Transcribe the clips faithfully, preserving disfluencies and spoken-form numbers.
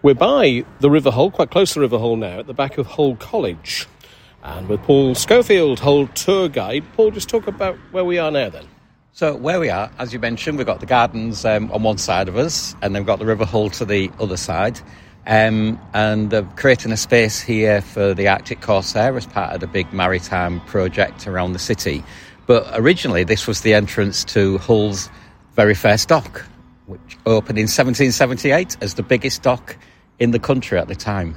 We're by the River Hull, quite close to the River Hull now, at the back of Hull College. And with Paul Schofield, Hull tour guide. Paul, just talk about where we are now then. So where we are, as you mentioned, we've got the gardens um, on one side of us, and then we've got the River Hull to the other side. Um, and they're creating a space here for the Arctic Corsair as part of the big maritime project around the city. But originally this was the entrance to Hull's very first dock, which opened in seventeen seventy-eight as the biggest dock in the country at the time.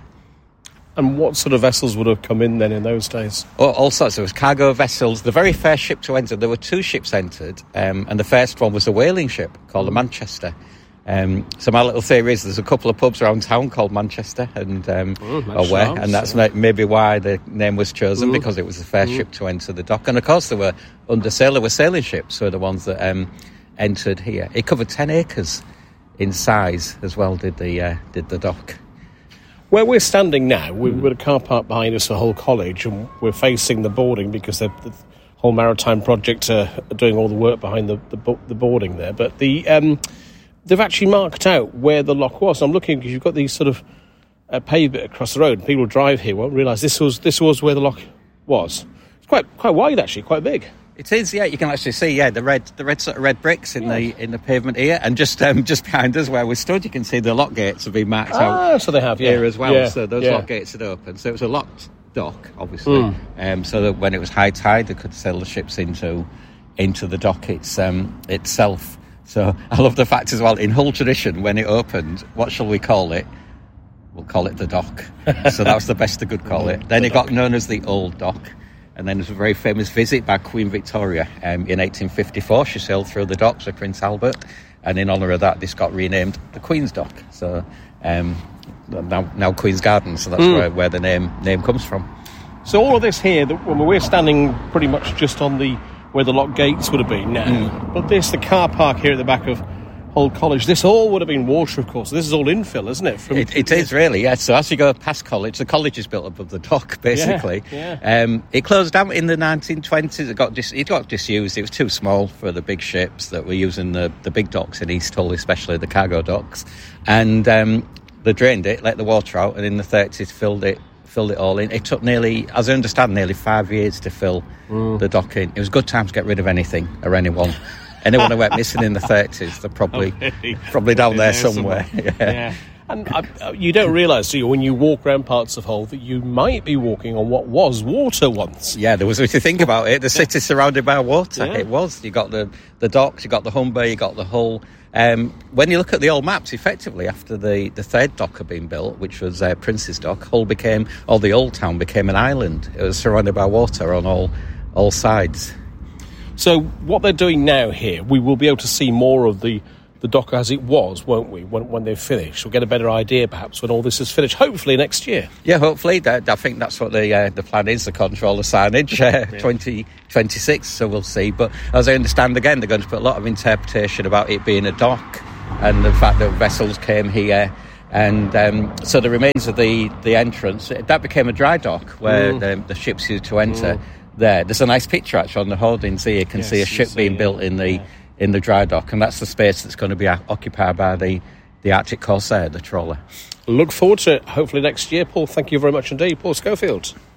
And what sort of vessels would have come in then in those days? Oh, all sorts. There was cargo vessels. The very first ship to enter, there were two ships entered, um, and the first one was a whaling ship called the Manchester. Um, so my little theory is there's a couple of pubs around town called Manchester, and um, oh, or where, chance, and that's yeah. maybe why the name was chosen, mm. because it was the first mm. ship to enter the dock. And of course, there were under sail, there were sailing ships, so the ones that um, entered here. It covered ten acres in size as well. Did the uh, did the dock. Where we're standing now, we've got a car park behind us for Hull College, and we're facing the boarding because the whole maritime project are doing all the work behind the the, the boarding there. But the um, they've actually marked out where the lock was. I'm looking because you've got these sort of uh, paved bit across the road. People drive here won't realise this was this was where the lock was. It's quite quite wide actually, quite big. It is, yeah. You can actually see, yeah, the red, the red sort of red bricks in yeah. the in the pavement here, and just um, just behind us where we stood, you can see the lock gates have been marked ah, out. So they have, yeah. Here as well. Yeah. So those yeah. lock gates had opened. So it was a locked dock, obviously. Mm. Um, so that when it was high tide, they could sail the ships into into the dock it's, um, itself. So I love the fact as well, in Hull tradition, when it opened, what shall we call it? We'll call it the dock. So that was the best they could call it. Then the it dock. got known as the Old Dock. And then there's a very famous visit by Queen Victoria um, in eighteen fifty-four. She sailed through the docks with Prince Albert, and in honour of that, this got renamed the Queen's Dock. So um, now, now Queen's Garden. So that's mm. where, where the name name comes from. So all of this here, the, well, we're standing pretty much just on the where the lock gates would have been now. Mm. But this, the car park here at the back of Hull College, this all would have been water, of course. This is all infill, isn't it? From it, it is really, yes. So as you go past college, the college is built above the dock, basically. Yeah, yeah. Um, it closed down in the nineteen twenties. It got dis- it got disused. It was too small for the big ships that were using the, the big docks in East Hull, especially the cargo docks. And um, they drained it, let the water out, and in the thirties filled it filled it all in. It took nearly, as I understand, nearly five years to fill mm. the dock in. It was a good time to get rid of anything or anyone. Anyone who went missing in the thirties, they're probably oh, really? probably down there, there somewhere. somewhere. Yeah. yeah. And uh, you don't realise, do you, when you walk around parts of Hull, that you might be walking on what was water once. Yeah, there was, if you think about it, the city's surrounded by water. Yeah. It was. You got the, the docks, you got the Humber, you got the Hull. Um, when you look at the old maps, effectively, after the, the third dock had been built, which was uh, Prince's Dock, Hull became, or the old town became an island. It was surrounded by water on all all sides. So what they're doing now here, we will be able to see more of the, the dock as it was, won't we, when, when they've finished? We'll get a better idea, perhaps, when all this is finished, hopefully next year. Yeah, hopefully. I think that's what the uh, the plan is, the control of signage, uh, yeah. twenty twenty-six, so we'll see. But as I understand, again, they're going to put a lot of interpretation about it being a dock and the fact that vessels came here. And um, so the remains of the, the entrance, that became a dry dock where mm. the, the ships used to enter. Mm. There, there's a nice picture actually on the hoardings here. You can yes, see a ship see, being built in the yeah. in the dry dock, and that's the space that's going to be occupied by the, the Arctic Corsair, the trawler. Look forward to it, hopefully next year. Paul, thank you very much indeed. Paul Schofield.